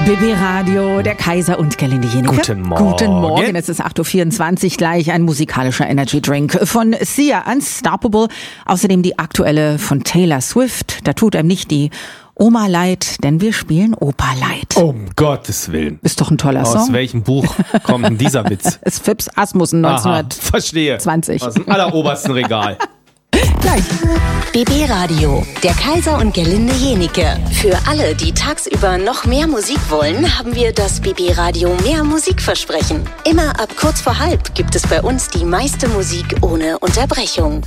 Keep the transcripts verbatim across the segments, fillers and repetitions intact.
B B Radio, der Kaiser und Gerlinde Jenecke. Guten Morgen. Guten Morgen, es ist acht Uhr vierundzwanzig, gleich ein musikalischer Energy Drink von Sia, Unstoppable. Außerdem die aktuelle von Taylor Swift. Da tut einem nicht die Oma leid, denn wir spielen Opa leid. Um Gottes Willen. Ist doch ein toller Aus Song. Aus welchem Buch kommt denn dieser Witz? Es ist Phipps Asmussen neunzehnhundertzwanzig. Aha, verstehe. Aus dem allerobersten Regal. Gleich. B B Radio, der Kaiser und Gerlinde Jenecke. Für alle, die tagsüber noch mehr Musik wollen, haben wir das B B Radio Mehr Musikversprechen. Immer ab kurz vor halb gibt es bei uns die meiste Musik ohne Unterbrechung.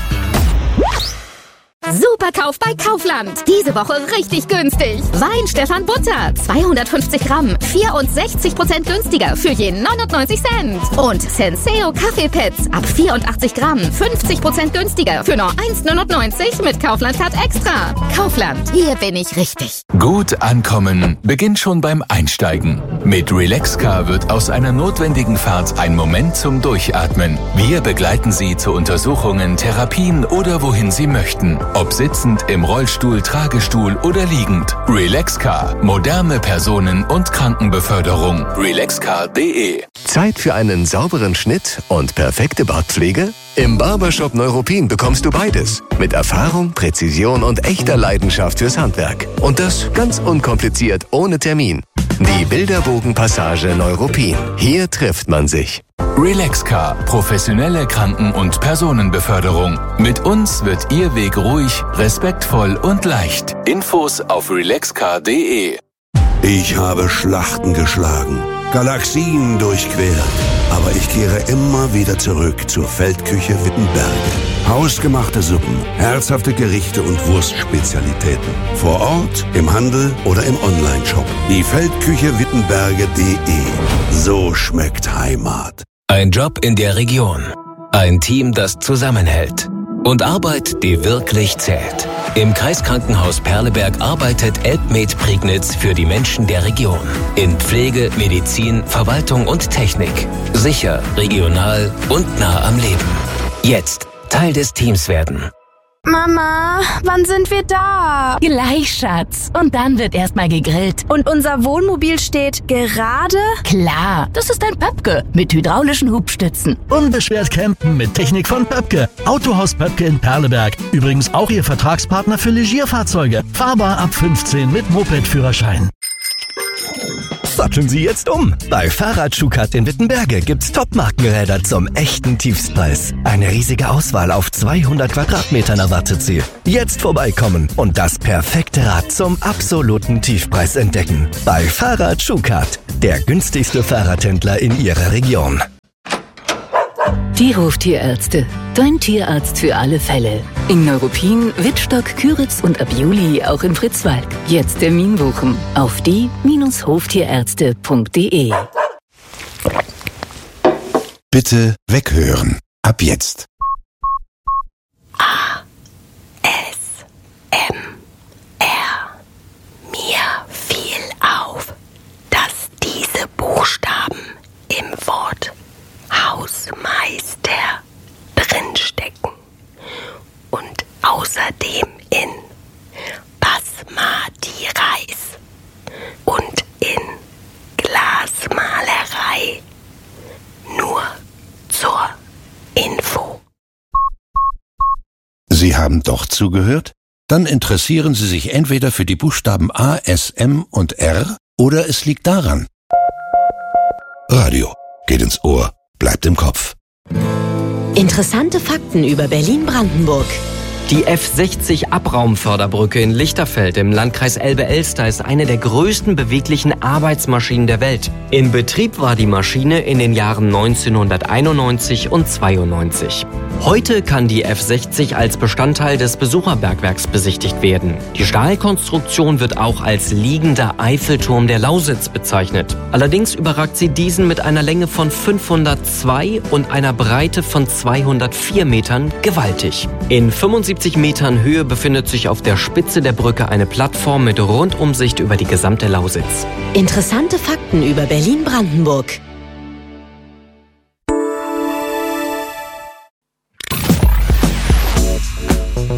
Superkauf bei Kaufland. Diese Woche richtig günstig. Wein Stefan Butter, zweihundertfünfzig Gramm, vierundsechzig Prozent günstiger für je neunundneunzig Cent. Und Senseo Kaffeepads ab vierundachtzig Gramm, fünfzig Prozent günstiger für nur eins neunundneunzig mit Kaufland Card Extra. Kaufland, hier bin ich richtig. Gut ankommen beginnt schon beim Einsteigen. Mit Relaxcar wird aus einer notwendigen Fahrt ein Moment zum Durchatmen. Wir begleiten Sie zu Untersuchungen, Therapien oder wohin Sie möchten. Ob sitzend, im Rollstuhl, Tragestuhl oder liegend. Relaxcar. Moderne Personen- und Krankenbeförderung. relaxcar punkt de. Zeit für einen sauberen Schnitt und perfekte Bartpflege? Im Barbershop Neuruppin bekommst du beides. Mit Erfahrung, Präzision und echter Leidenschaft fürs Handwerk. Und das ganz unkompliziert, ohne Termin. Die Bilderbogenpassage Neuruppin. Hier trifft man sich. Relaxcar. Professionelle Kranken- und Personenbeförderung. Mit uns wird Ihr Weg ruhig, respektvoll und leicht. Infos auf relaxcar punkt de. Ich habe Schlachten geschlagen, Galaxien durchquert, aber ich kehre immer wieder zurück zur Feldküche Wittenberge. Hausgemachte Suppen, herzhafte Gerichte und Wurstspezialitäten. Vor Ort, im Handel oder im Onlineshop. Die Feldküche Wittenberge punkt de. So schmeckt Heimat. Ein Job in der Region. Ein Team, das zusammenhält. Und Arbeit, die wirklich zählt. Im Kreiskrankenhaus Perleberg arbeitet Elbmed Prignitz für die Menschen der Region. In Pflege, Medizin, Verwaltung und Technik. Sicher, regional und nah am Leben. Jetzt Teil des Teams werden. Mama, wann sind wir da? Gleich, Schatz. Und dann wird erstmal gegrillt. Und unser Wohnmobil steht gerade? Klar, das ist ein Pöpke mit hydraulischen Hubstützen. Unbeschwert campen mit Technik von Pöpke. Autohaus Pöpke in Perleberg. Übrigens auch Ihr Vertragspartner für Legierfahrzeuge. Fahrbar ab fünfzehn mit Moped-Führerschein. Satteln Sie jetzt um. Bei Fahrrad-Schukat in Wittenberge gibt's Top-Markenräder zum echten Tiefstpreis. Eine riesige Auswahl auf zweihundert Quadratmetern erwartet Sie. Jetzt vorbeikommen und das perfekte Rad zum absoluten Tiefpreis entdecken. Bei Fahrrad-Schukat, der günstigste Fahrradhändler in Ihrer Region. Die Hoftierärzte. Dein Tierarzt für alle Fälle. In Neuruppin, Wittstock, Küritz und ab Juli auch in Fritzwald. Jetzt Termin buchen auf die Hoftierärzte punkt de. Bitte weghören. Ab jetzt. A. S. M. R. Mir fiel auf, dass diese Buchstaben im Wort Hausmeister drinstecken und außerdem in Basmati Reis und in Glasmalerei. Nur zur Info. Sie haben doch zugehört? Dann interessieren Sie sich entweder für die Buchstaben A, S, M und R oder es liegt daran. Radio geht ins Ohr. Bleibt im Kopf. Interessante Fakten über Berlin-Brandenburg. Die F sechzig Abraumförderbrücke in Lichterfeld im Landkreis Elbe-Elster ist eine der größten beweglichen Arbeitsmaschinen der Welt. In Betrieb war die Maschine in den Jahren neunzehnhunderteinundneunzig und zweiundneunzig. Heute kann die F sechzig als Bestandteil des Besucherbergwerks besichtigt werden. Die Stahlkonstruktion wird auch als liegender Eiffelturm der Lausitz bezeichnet. Allerdings überragt sie diesen mit einer Länge von fünfhundertzwei und einer Breite von zweihundertvier Metern gewaltig. In fünfundsiebzig Metern Höhe befindet sich auf der Spitze der Brücke eine Plattform mit Rundumsicht über die gesamte Lausitz. Interessante Fakten über Berlin-Brandenburg.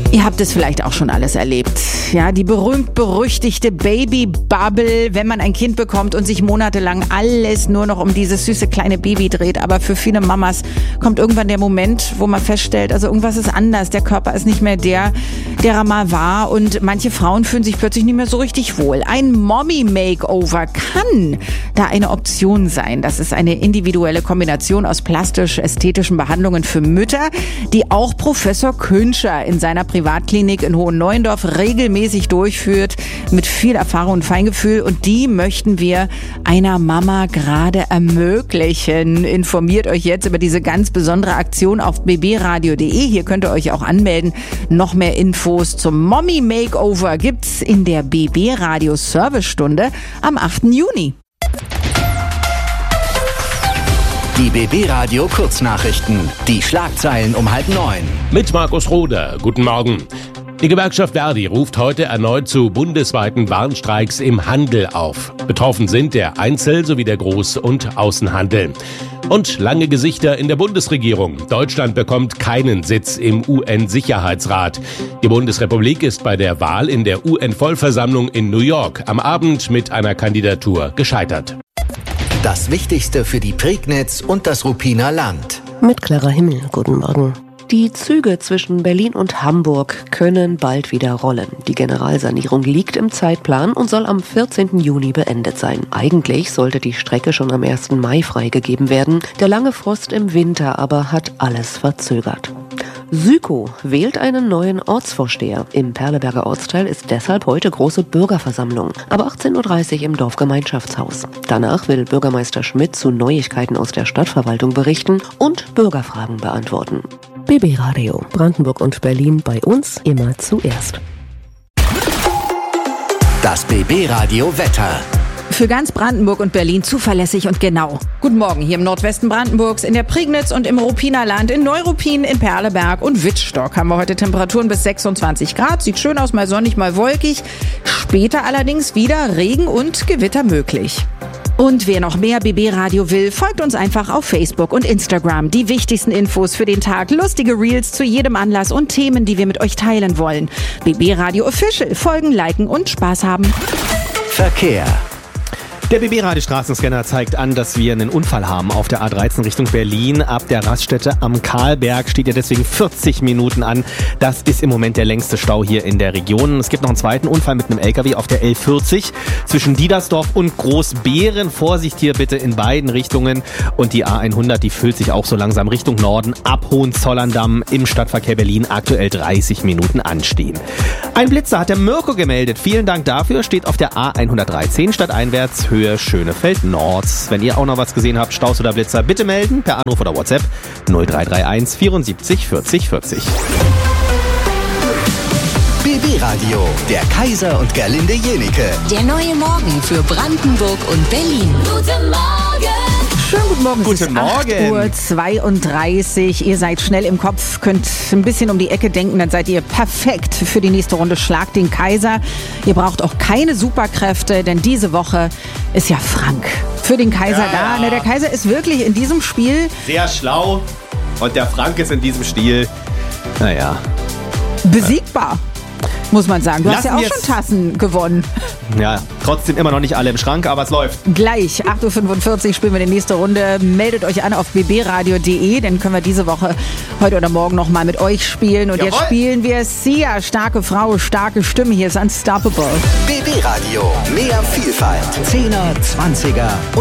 Ihr habt es vielleicht auch schon alles erlebt. Ja, die berühmt-berüchtigte Baby-Bubble, wenn man ein Kind bekommt und sich monatelang alles nur noch um dieses süße kleine Baby dreht. Aber für viele Mamas kommt irgendwann der Moment, wo man feststellt, also irgendwas ist anders. Der Körper ist nicht mehr der, der er mal war. Und manche Frauen fühlen sich plötzlich nicht mehr so richtig wohl. Ein Mommy-Makeover kann da eine Option sein. Das ist eine individuelle Kombination aus plastisch-ästhetischen Behandlungen für Mütter, die auch Professor Künscher in seiner Privatklinik in Hohenneuendorf regelmäßig durchführt, mit viel Erfahrung und Feingefühl. Und die möchten wir einer Mama gerade ermöglichen. Informiert euch jetzt über diese ganz besondere Aktion auf b b radio punkt d e. Hier könnt ihr euch auch anmelden. Noch mehr Infos zum Mommy Makeover gibt's in der B B Radio Servicestunde am achten Juni. Die B B Radio Kurznachrichten. Die Schlagzeilen um halb neun. Mit Markus Roder. Guten Morgen. Die Gewerkschaft Verdi ruft heute erneut zu bundesweiten Warnstreiks im Handel auf. Betroffen sind der Einzel- sowie der Groß- und Außenhandel. Und lange Gesichter in der Bundesregierung. Deutschland bekommt keinen Sitz im U N-Sicherheitsrat. Die Bundesrepublik ist bei der Wahl in der U N-Vollversammlung in New York am Abend mit einer Kandidatur gescheitert. Das Wichtigste für die Prignitz und das Ruppiner Land. Mit Clara Himmel, guten Morgen. Die Züge zwischen Berlin und Hamburg können bald wieder rollen. Die Generalsanierung liegt im Zeitplan und soll am vierzehnten Juni beendet sein. Eigentlich sollte die Strecke schon am ersten Mai freigegeben werden. Der lange Frost im Winter aber hat alles verzögert. Sükow wählt einen neuen Ortsvorsteher. Im Perleberger Ortsteil ist deshalb heute große Bürgerversammlung. Ab achtzehn Uhr dreißig im Dorfgemeinschaftshaus. Danach will Bürgermeister Schmidt zu Neuigkeiten aus der Stadtverwaltung berichten und Bürgerfragen beantworten. B B Radio Brandenburg und Berlin, bei uns immer zuerst. Das B B Radio Wetter. Für ganz Brandenburg und Berlin zuverlässig und genau. Guten Morgen hier im Nordwesten Brandenburgs, in der Prignitz und im Ruppiner Land, in Neuruppin, in Perleberg und Wittstock haben wir heute Temperaturen bis sechsundzwanzig Grad. Sieht schön aus, mal sonnig, mal wolkig. Später allerdings wieder Regen und Gewitter möglich. Und wer noch mehr B B Radio will, folgt uns einfach auf Facebook und Instagram. Die wichtigsten Infos für den Tag, lustige Reels zu jedem Anlass und Themen, die wir mit euch teilen wollen. B B Radio Official, folgen, liken und Spaß haben. Verkehr. Der B B Radio Straßenscanner zeigt an, dass wir einen Unfall haben auf der A dreizehn Richtung Berlin. Ab der Raststätte am Karlberg steht ja deswegen vierzig Minuten an. Das ist im Moment der längste Stau hier in der Region. Es gibt noch einen zweiten Unfall mit einem L K W auf der L vierzig zwischen Diedersdorf und Großbeeren. Vorsicht hier bitte in beiden Richtungen. Und die A hundert, die füllt sich auch so langsam Richtung Norden ab Hohenzollern-Damm im Stadtverkehr Berlin. Aktuell dreißig Minuten anstehen. Ein Blitzer hat der Mirko gemeldet. Vielen Dank dafür. Steht auf der A hundertdreizehn stadteinwärts Höhe Schönefeld Nord. Wenn ihr auch noch was gesehen habt, Staus oder Blitzer, bitte melden per Anruf oder WhatsApp null drei drei eins vierundsiebzig vierzig vierzig. B B Radio, der Kaiser und Gerlinde Jenike. Der neue Morgen für Brandenburg und Berlin. Guten Morgen! Schönen guten Morgen. Guten es ist Morgen. acht Uhr zweiunddreißig. Ihr seid schnell im Kopf, könnt ein bisschen um die Ecke denken, dann seid ihr perfekt für die nächste Runde Schlag den Kaiser. Ihr braucht auch keine Superkräfte, denn diese Woche ist ja Frank für den Kaiser ja, da. ja. Ne, der Kaiser ist wirklich in diesem Spiel sehr schlau und der Frank ist in diesem Stil, naja, besiegbar. Muss man sagen. Du Lassen hast ja auch schon Tassen gewonnen. Ja, trotzdem immer noch nicht alle im Schrank, aber es läuft. Gleich, acht Uhr fünfundvierzig spielen wir die nächste Runde. Meldet euch an auf b b radio punkt d e, dann können wir diese Woche, heute oder morgen noch mal mit euch spielen. Und Jawohl. Jetzt spielen wir Sia, starke Frau, starke Stimme. Hier ist Unstoppable. B B Radio, mehr Vielfalt. Zehner, Zwanziger